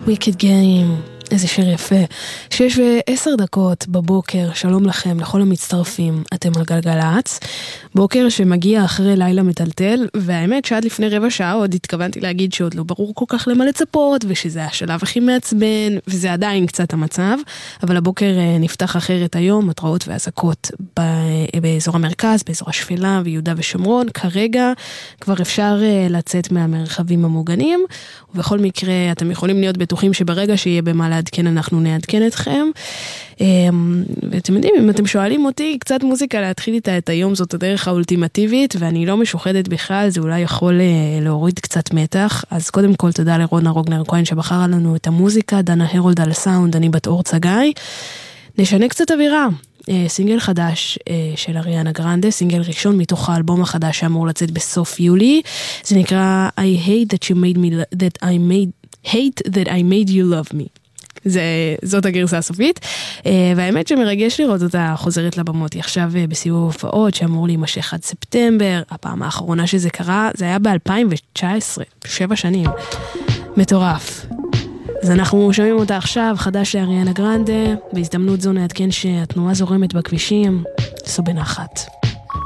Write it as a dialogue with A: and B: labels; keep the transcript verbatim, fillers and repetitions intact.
A: Wicked Game, איזה שיר יפה. שש ועשר דקות בבוקר, שלום לכם, לכל המצטרפים, אתם על גלגלץ. בוקר שמגיע אחרי לילה מטלטל, והאמת שעד לפני רבע שעה עוד התכוונתי להגיד שעוד לא ברור כל כך למה לצפות, ושזה השלב הכי מעצבן, וזה עדיין קצת המצב, אבל הבוקר נפתח אחרת היום, התראות והזקות באזור המרכז, באזור השפלה ויהודה ושומרון. כרגע כבר אפשר לצאת מהמרחבים המוגנים, ובכל מקרה אתם יכולים להיות בטוחים שברגע שיהיה במה לעדכן אנחנו נעדכן אתכם. ואתם יודעים, אם אתם שואלים אותי, קצת מוזיקה להתחיל איתה את היום זאת הדרך האולטימטיבית, ואני לא משוחדת בכלל, זה אולי יכול להוריד קצת מתח. אז קודם כל תודה לרונה רוגנר כהן שבחרה לנו את המוזיקה, דנה הרולד על הסאונד, אני בת אור צגאי. נשנה קצת אווירה. סינגל חדש של אריאנה גרנדה, סינגל ראשון מתוך האלבום החדש שאמור לצאת בסוף יולי. זה נקרא I hate that you made me that I made hate that I made you love me. זה, זאת הגרסה הסופית, והאמת שמרגש לראות אותה חוזרת לבמות. היא עכשיו בסיבוב הופעות שאמור להימשך עד ספטמבר. הפעם האחרונה שזה קרה זה היה ב-אלפיים תשע עשרה, שבע שנים. מטורף. אז אנחנו שומעים אותה עכשיו, חדש לאריאנה גרנדה. בהזדמנות זו נעדכן שהתנועה זורמת בכבישים, סו בנחת.